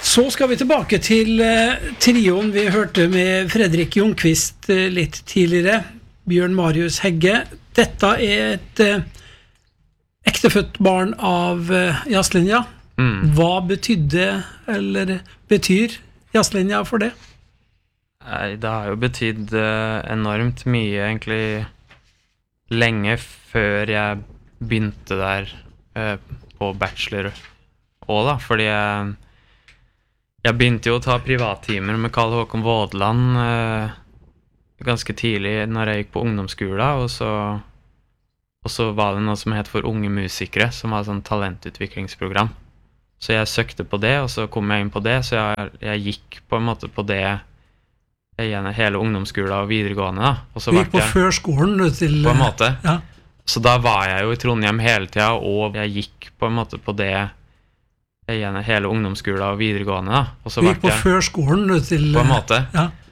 Så skal vi tilbake til trioen vi hørte med Fredrik Ljungqvist litt tidligere, Bjørn Marius Hegge. Dette et ektefødt barn av jazzlinja. Hva betydde, eller betyr jazzlinja for det? Nei, det har jo betydd enormt mye, egentlig lenge før jeg begynte der på bachelor også da, fordi jeg begynte jo å ta privattimer med Karl Håkon Vådland ganske tidlig når jeg gikk på ungdomsskolen, og så var det noe som het for unge musikere, som var et sånn talentutviklingsprogram. Så jeg søkte på det, og så kom jeg inn på det, så jeg gikk på en måte på det hele ungdomsskolen og videregående da. Og så du gikk på førskolen til... På en måte. Ja. Så da var jeg jo i Trondheim hele tiden, og jeg gikk på en måte på det hele ungdomsskolen og videregående da. Og så du gikk på førskolen til... På en måte. Ja.